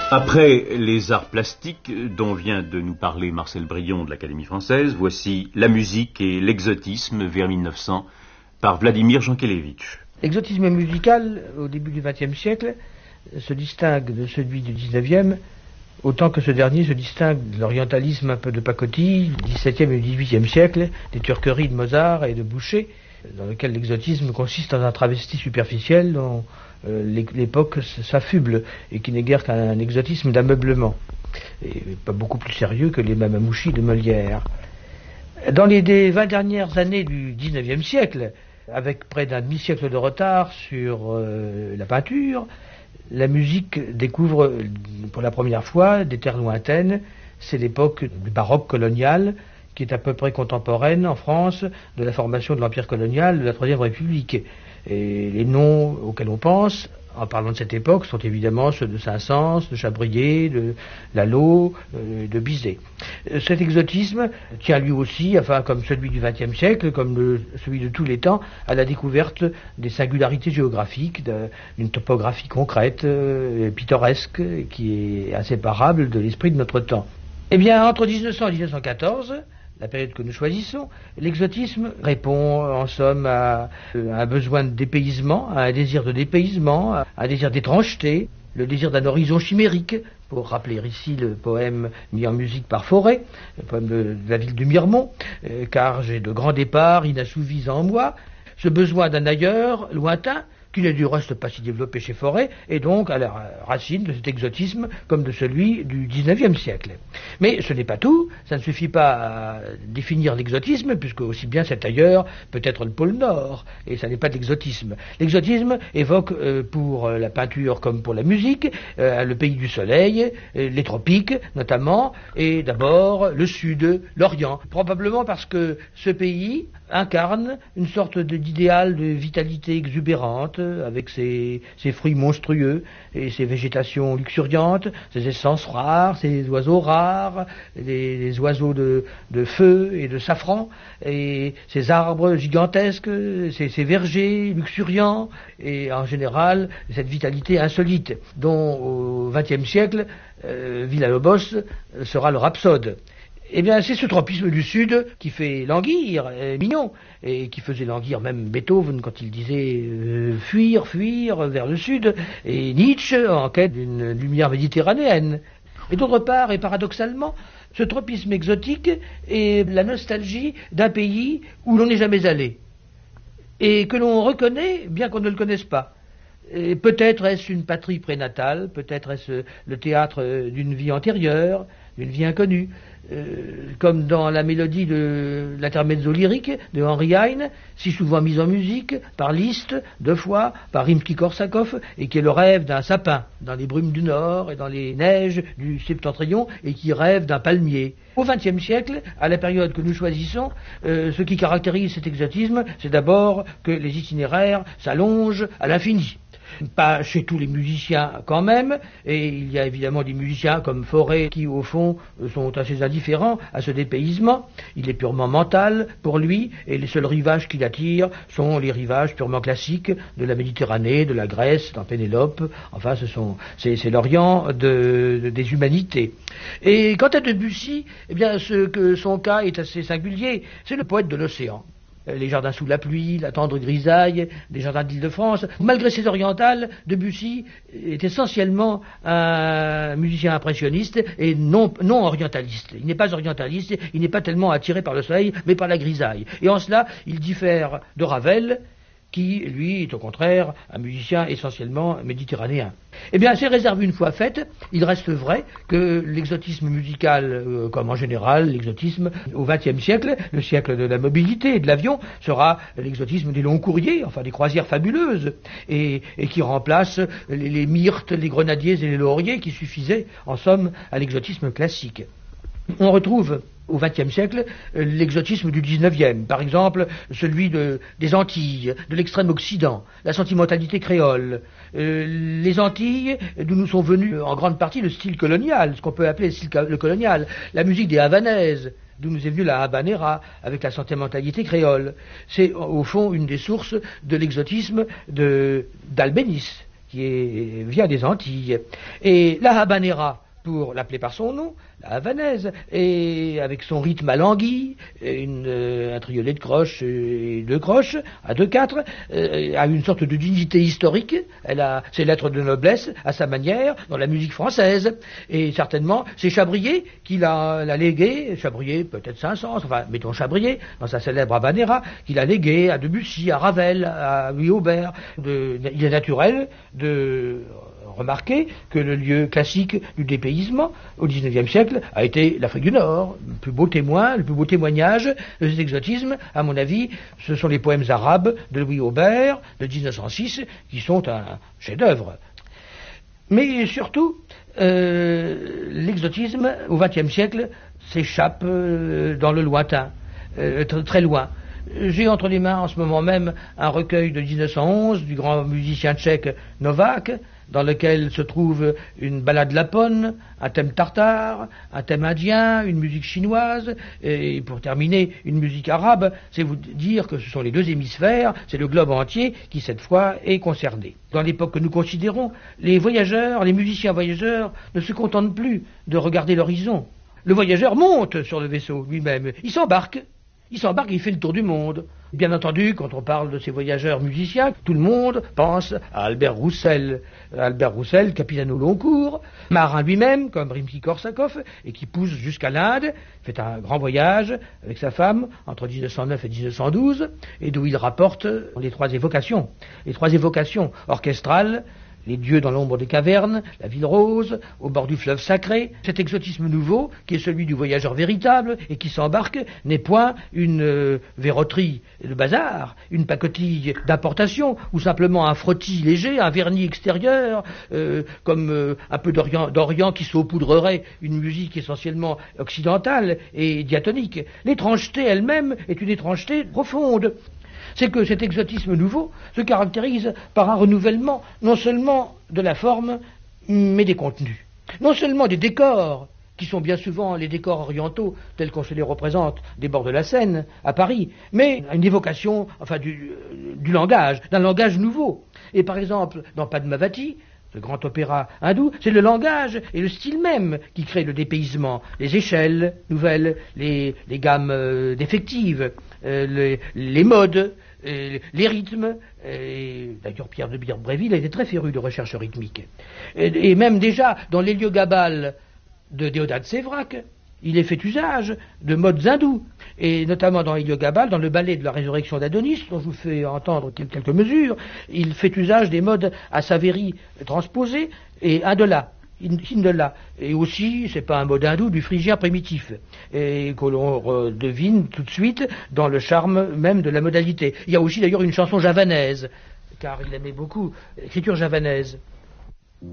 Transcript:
Après les arts plastiques dont vient de nous parler Marcel Brion de l'Académie française, voici la musique et l'exotisme vers 1900 par Vladimir Jankélévitch. L'exotisme musical au début du XXe siècle se distingue de celui du XIXe autant que ce dernier se distingue de l'orientalisme un peu de pacotille du XVIIe et du XVIIIe siècle, des turqueries de Mozart et de Boucher, dans lequel l'exotisme consiste dans un travesti superficiel dont l'époque s'affuble et qui n'est guère qu'un exotisme d'ameublement, et pas beaucoup plus sérieux que les mamamouchis de Molière. Dans les 20 dernières années du XIXe siècle, avec près d'un demi-siècle de retard sur la peinture, la musique découvre pour la première fois des terres lointaines. C'est l'époque du baroque colonial, qui est à peu près contemporaine en France de la formation de l'Empire colonial de la Troisième République. Et les noms auxquels on pense, en parlant de cette époque, sont évidemment ceux de Saint-Saëns, de Chabrier, de Lalo, de Bizet. Cet exotisme tient lui aussi, enfin comme celui du XXe siècle, comme celui de tous les temps, à la découverte des singularités géographiques, d'une topographie concrète, pittoresque, qui est inséparable de l'esprit de notre temps. Eh bien, entre 1900 et 1914, la période que nous choisissons, l'exotisme répond en somme à un besoin de dépaysement, à un désir de dépaysement, à un désir d'étrangeté, le désir d'un horizon chimérique, pour rappeler ici le poème mis en musique par Fauré, le poème de la ville du Miremont, car j'ai de grands départs inassouvis en moi, ce besoin d'un ailleurs lointain, qui n'est du reste pas si développé chez Fauré, et donc à la racine de cet exotisme comme de celui du XIXe siècle. Mais ce n'est pas tout, ça ne suffit pas à définir l'exotisme, puisque aussi bien cet ailleurs peut être le pôle Nord, et ça n'est pas de l'exotisme. L'exotisme évoque pour la peinture comme pour la musique, le pays du soleil, les tropiques notamment, et d'abord le Sud, l'Orient, probablement parce que ce pays incarne une sorte d'idéal de vitalité exubérante, avec ses fruits monstrueux et ses végétations luxuriantes, ses essences rares, ses oiseaux rares, les oiseaux de feu et de safran, et ses arbres gigantesques, ses vergers luxuriants, et en général cette vitalité insolite dont au XXe siècle Villa-Lobos sera le rhapsode. Eh bien, c'est ce tropisme du Sud qui fait languir Mignon, et qui faisait languir même Beethoven quand il disait fuir vers le Sud, et Nietzsche en quête d'une lumière méditerranéenne. Et d'autre part, et paradoxalement, ce tropisme exotique est la nostalgie d'un pays où l'on n'est jamais allé, et que l'on reconnaît bien qu'on ne le connaisse pas. Et peut-être est-ce une patrie prénatale, peut-être est-ce le théâtre d'une vie antérieure, d'une vie inconnue, comme dans la mélodie de l'intermezzo lyrique de Henry Heine, si souvent mise en musique par Liszt, 2 fois, par Rimsky-Korsakov, et qui est le rêve d'un sapin dans les brumes du Nord et dans les neiges du Septentrion, et qui rêve d'un palmier. Au XXe siècle, à la période que nous choisissons, ce qui caractérise cet exotisme, c'est d'abord que les itinéraires s'allongent à l'infini. Pas chez tous les musiciens quand même, et il y a évidemment des musiciens comme Fauré qui au fond sont assez indifférents à ce dépaysement. Il est purement mental pour lui, et les seuls rivages qui l'attirent sont les rivages purement classiques de la Méditerranée, de la Grèce, dans Pénélope. Enfin, c'est l'Orient des humanités. Et quant à Debussy, eh bien son cas est assez singulier. C'est le poète de l'océan. Les jardins sous la pluie, la tendre grisaille, des jardins d'Île-de-France. Malgré ses orientales, Debussy est essentiellement un musicien impressionniste et non orientaliste. Il n'est pas orientaliste, il n'est pas tellement attiré par le soleil, mais par la grisaille. Et en cela, il diffère de Ravel, qui, lui, est au contraire un musicien essentiellement méditerranéen. Eh bien, ces réserves une fois faites, il reste vrai que l'exotisme musical, comme en général l'exotisme au XXe siècle, le siècle de la mobilité et de l'avion, sera l'exotisme des longs courriers, enfin des croisières fabuleuses, et qui remplace les myrtes, les grenadiers et les lauriers qui suffisaient, en somme, à l'exotisme classique. On retrouve au XXe siècle l'exotisme du XIXe, par exemple celui des Antilles, de l'extrême Occident, la sentimentalité créole, les Antilles d'où nous sont venus en grande partie le style colonial, ce qu'on peut appeler le style colonial, la musique des Havanaises, d'où nous est venue la habanera, avec la sentimentalité créole. C'est au fond une des sources de l'exotisme d'Albéniz, vient des Antilles. Et la habanera, pour l'appeler par son nom, la havanaise, et avec son rythme alangui, un triolet de croches et deux croches, à 2/4, a une sorte de dignité historique, elle a ses lettres de noblesse, à sa manière, dans la musique française, et certainement, c'est Chabrier qui l'a légué, Chabrier peut-être Saint-Saëns, enfin, mettons Chabrier, dans sa célèbre habanera, qu'il a légué à Debussy, à Ravel, à Louis Aubert. Il est naturel de remarquer que le lieu classique du dépaysement au XIXe siècle a été l'Afrique du Nord. Le plus beau témoin, le plus beau témoignage de cet exotisme, à mon avis, ce sont les poèmes arabes de Louis Aubert de 1906 qui sont un chef-d'œuvre. Mais surtout, l'exotisme au XXe siècle s'échappe dans le lointain, très loin. J'ai entre les mains en ce moment même un recueil de 1911 du grand musicien tchèque Novak, dans lequel se trouve une ballade lapone, un thème tartare, un thème indien, une musique chinoise, et pour terminer, une musique arabe. C'est vous dire que ce sont les deux hémisphères, c'est le globe entier qui cette fois est concerné. Dans l'époque que nous considérons, les voyageurs, les musiciens voyageurs ne se contentent plus de regarder l'horizon. Le voyageur monte sur le vaisseau lui-même, il s'embarque et il fait le tour du monde. Bien entendu, quand on parle de ces voyageurs musiciens, tout le monde pense à Albert Roussel. Albert Roussel, capitaine au long cours, marin lui-même, comme Rimsky-Korsakov, et qui pousse jusqu'à l'Inde, fait un grand voyage avec sa femme entre 1909 et 1912, et d'où il rapporte les trois évocations orchestrales, les dieux dans l'ombre des cavernes, la ville rose, au bord du fleuve sacré. Cet exotisme nouveau, qui est celui du voyageur véritable et qui s'embarque, n'est point une verroterie de bazar, une pacotille d'importation, ou simplement un frottis léger, un vernis extérieur, comme un peu d'Orient qui saupoudrerait une musique essentiellement occidentale et diatonique. L'étrangeté elle-même est une étrangeté profonde. C'est que cet exotisme nouveau se caractérise par un renouvellement non seulement de la forme, mais des contenus. Non seulement des décors, qui sont bien souvent les décors orientaux, tels qu'on se les représente des bords de la Seine, à Paris, mais une évocation du langage, d'un langage nouveau. Et par exemple, dans Padmavati, le grand opéra hindou, c'est le langage et le style même qui créent le dépaysement. Les échelles nouvelles, les gammes défectives, les modes, les rythmes. D'ailleurs, Pierre de Bréville était très féru de recherche rythmique. Et même déjà, dans l'Héliogabale de Déodat Sévrac, il est fait usage de modes hindous, et notamment dans Héliogabale, dans le ballet de la résurrection d'Adonis, dont je vous fais entendre quelques mesures, il fait usage des modes à Savéry transposés et indola. Et aussi, c'est pas un mode hindou, du phrygien primitif, et que l'on devine tout de suite dans le charme même de la modalité. Il y a aussi d'ailleurs une chanson javanaise, car il aimait beaucoup l'écriture javanaise.